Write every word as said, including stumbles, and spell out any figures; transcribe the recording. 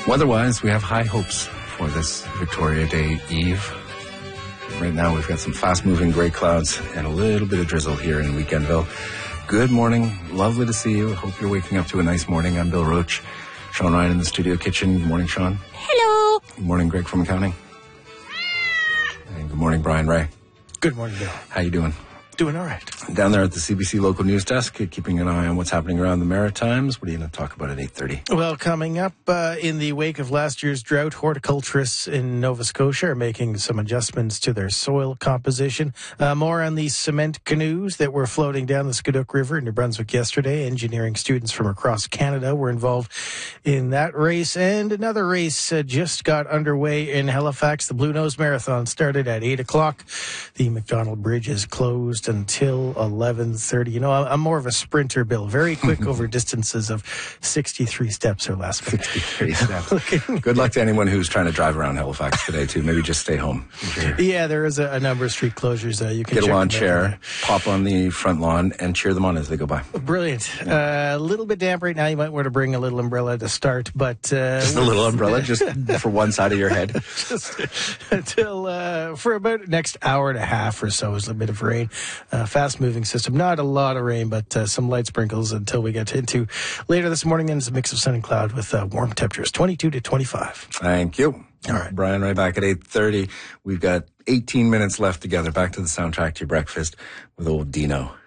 Weather-wise, we have high hopes for this Victoria Day Eve. Right now, we've got some fast-moving gray clouds and a little bit of drizzle here in Weekendville. Good morning. Lovely to see you. Hope you're waking up to a nice morning. I'm Bill Roach. Sean Ryan in the studio kitchen. Good morning, Sean. Hello. Good morning, Greg from accounting. And good morning, Brian Ray. Good morning, Bill. How you doing? Doing all right. Down there at the C B C local news desk, keeping an eye on what's happening around the Maritimes. What are you going to talk about at eight thirty? Well, coming up uh, in the wake of last year's drought, horticulturists in Nova Scotia are making some adjustments to their soil composition. Uh, more on the cement canoes that were floating down the Scoudouc River in New Brunswick yesterday. Engineering students from across Canada were involved in that race. And another race uh, just got underway in Halifax. The Blue Nose Marathon started at eight o'clock. The McDonald Bridge is closed until eleven thirty. You know, I'm more of a sprinter, Bill. Very quick over distances of sixty-three steps or less. sixty-three steps. Good luck to anyone who's trying to drive around Halifax today, too. Maybe just stay home. Yeah, there is a, a number of street closures. Uh, you can get a lawn chair, out. pop on the front lawn, and cheer them on as they go by. Brilliant. Uh, a little bit damp right now. You might want to bring a little umbrella to start, but uh, just a little umbrella, just for one side of your head. Just until uh, for about next hour and a half or so is a bit of rain. Uh, fast-moving system. Not a lot of rain, but uh, some light sprinkles until we get into later this morning. Then it's a mix of sun and cloud with uh, warm temperatures, twenty-two to twenty-five. Thank you. All right. Brian, right back at eight thirty. We've got eighteen minutes left together. Back to the soundtrack to your breakfast with old Dino.